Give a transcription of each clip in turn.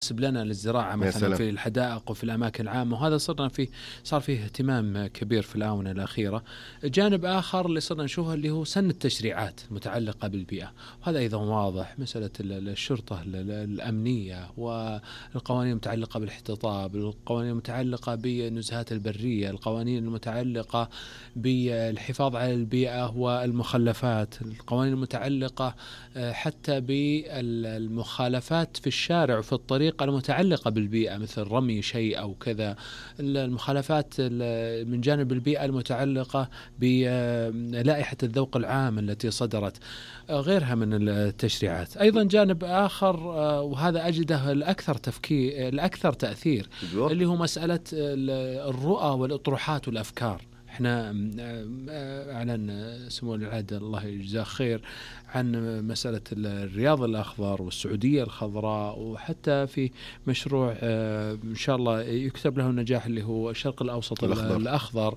مناسب لنا للزراعة مثلا في الحدائق وفي الأماكن العامة، وهذا صار فيه اهتمام كبير في الآونة الأخيرة. جانب آخر اللي صرنا نشوفه اللي هو سن التشريعات المتعلقة بالبيئة، وهذا أيضا واضح. مسألة الشرطة الأمنية والقوانين المتعلقة بالاحتطاب، القوانين المتعلقة بالنزهات البرية، القوانين المتعلقة بالحفاظ على البيئة والمخلفات، القوانين المتعلقة حتى بالمخالفات في الشارع وفي الطريق المتعلقة بالبيئة، مثل رمي شيء أو كذا، المخالفات من جانب البيئة المتعلقة بلائحة الذوق العام التي صدرت، غيرها من التشريعات. أيضا جانب آخر وهذا أجده الأكثر تأثير اللي هو مسألة الرؤى والأطروحات والأفكار. احنا اعلن سمو العادة الله يجزاه خير عن مسألة الرياض الأخضر والسعودية الخضراء، وحتى في مشروع إن شاء الله يكتب له النجاح اللي هو الشرق الأوسط الأخضر،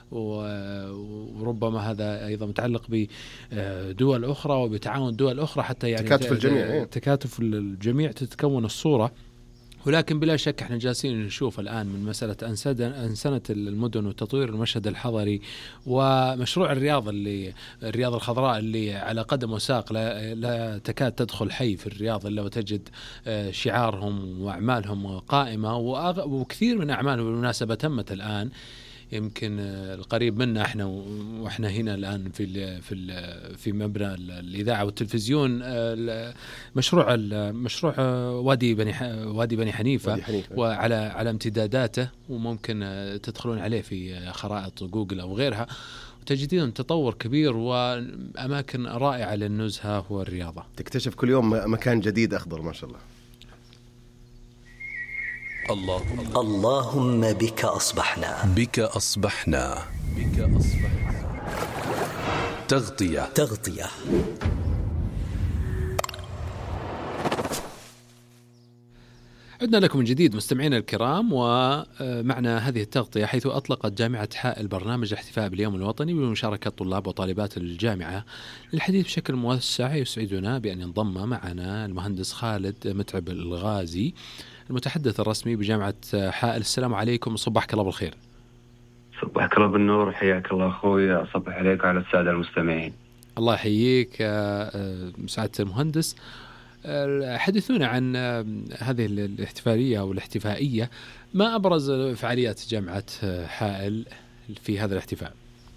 وربما هذا أيضا متعلق بدول أخرى وبتعاون دول أخرى، حتى يعني تكاتف الجميع تتكون الصورة. ولكن بلا شك احنا جالسين نشوف الآن من مسألة أنسنة المدن وتطوير المشهد الحضري، ومشروع الرياض الخضراء اللي على قدم وساق لا تكاد تدخل حي في الرياض إلا وتجد شعارهم وأعمالهم قائمة، وكثير من أعمالهم بالمناسبة تمت الآن. يمكن القريب منا احنا واحنا هنا الآن في مبنى الإذاعة والتلفزيون مشروع وادي بني حنيفة وعلى امتداداته، وممكن تدخلون عليه في خرائط جوجل أو غيرها وتجدين تطور كبير وأماكن رائعة للنزهة والرياضة. تكتشف كل يوم مكان جديد أخضر ما شاء الله. اللهم بك أصبحنا تغطية. عدنا لكم من جديد مستمعينا الكرام، ومعنا هذه التغطية حيث أطلقت جامعة حائل برنامج الاحتفاء باليوم الوطني بمشاركة طلاب وطالبات الجامعة. للحديث بشكل موسع يسعدنا بأن ينضم معنا المهندس خالد متعب الغازي المتحدث الرسمي بجامعة حائل. السلام عليكم وصبحك الله بالخير. صبحك الله بالنور، حياك الله أخوي، أصبح عليك وعلى السادة المستمعين. الله يحييك سعادة المهندس. حدثونا عن هذه الاحتفالية أو الاحتفائية، ما أبرز فعاليات جامعة حائل في هذا الاحتفاء؟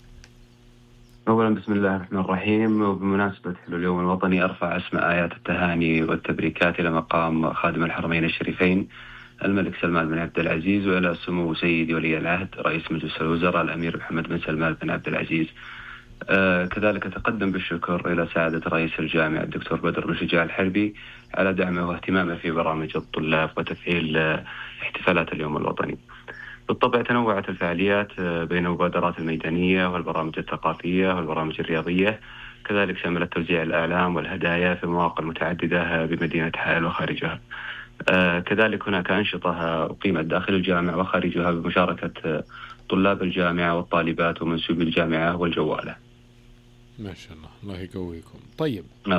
أولا بسم الله الرحمن الرحيم، وبمناسبة حلول اليوم الوطني أرفع أسماء آيات التهاني والتبريكات إلى مقام خادم الحرمين الشريفين الملك سلمان بن عبد العزيز، وإلى سمو سيدي ولي العهد رئيس مجلس الوزراء الأمير محمد بن سلمان بن عبد العزيز. كذلك تقدم بالشكر إلى سعادة رئيس الجامعة الدكتور بدر بن شجاع الحربي على دعمه واهتمامه في برامج الطلاب وتفعيل احتفالات اليوم الوطني. بالطبع تنوعت الفعاليات بين المبادرات الميدانية والبرامج الثقافية والبرامج الرياضية، كذلك شملت توزيع الأعلام والهدايا في مواقع متعددة بمدينة حائل وخارجها. كذلك هناك أنشطة أقيمت داخل الجامعة وخارجها بمشاركة طلاب الجامعة والطالبات ومنسوبي الجامعة والجوالة. ما شاء الله، الله يقويكم. طيب نعم.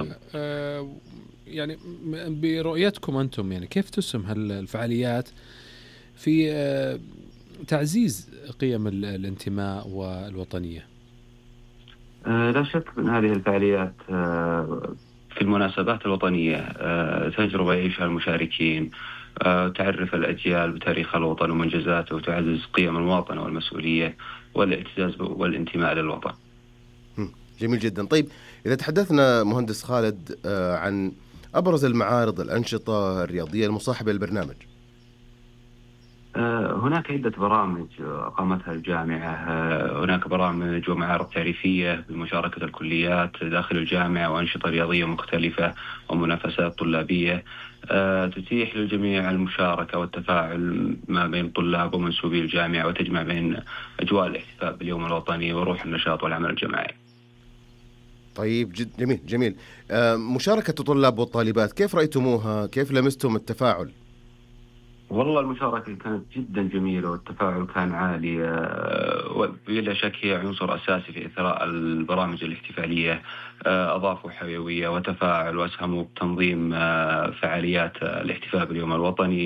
يعني برؤيتكم أنتم يعني كيف تسهم هالفعاليات في تعزيز قيم الانتماء والوطنية؟ لا شك من هذه الفعاليات في المناسبات الوطنية تجربة يعيشها المشاركين، تعرف الأجيال بتاريخ الوطن ومنجزاته، وتعزز قيم المواطنة والمسؤولية والاعتزاز والانتماء للوطن. جميل جدا. طيب إذا تحدثنا مهندس خالد عن أبرز المعارض الأنشطة الرياضية المصاحبة للبرنامج. هناك عدة برامج أقامتها الجامعة. هناك برامج ومعارض تعريفية بمشاركة الكليات داخل الجامعة، وأنشطة رياضية مختلفة ومنافسات طلابية تتيح للجميع المشاركة والتفاعل ما بين طلاب ومنسوبي الجامعة، وتجمع بين أجواء الاحتفاء باليوم الوطني وروح النشاط والعمل الجماعي. طيب جميل. مشاركة الطلاب والطالبات كيف رأيتموها؟ كيف لمستم التفاعل؟ والله المشاركة كانت جدا جميلة والتفاعل كان عالي، وبلا شك هي عنصر أساسي في إثراء البرامج الاحتفالية. أضافوا حيوية وتفاعل وأسهموا بتنظيم فعاليات الاحتفال باليوم الوطني